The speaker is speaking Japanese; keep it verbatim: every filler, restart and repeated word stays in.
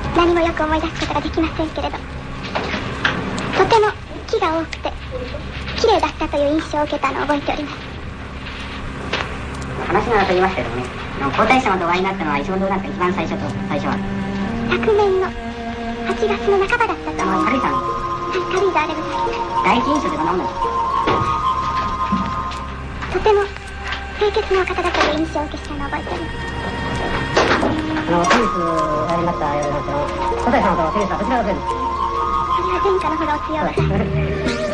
何もよく思い出すことができませんけれど、とても木が多くて綺麗だったという印象を受けたのを覚えております。 話がと言いますけれどもね、皇太子様とお会いになったのはいつ頃なんですか、一番最初と最初は。 昨年のはちがつの半ばだったと思います。 軽井沢の。 はい、軽井沢でございます。 第一印象でこんなもんです。 とても清潔なお方だという印象を受けしたのを覚えております。 あの、テニスおやりになったようですけど、皇太子様とテニスはどちらが強いんですか。 それは前科のほどお強いございます。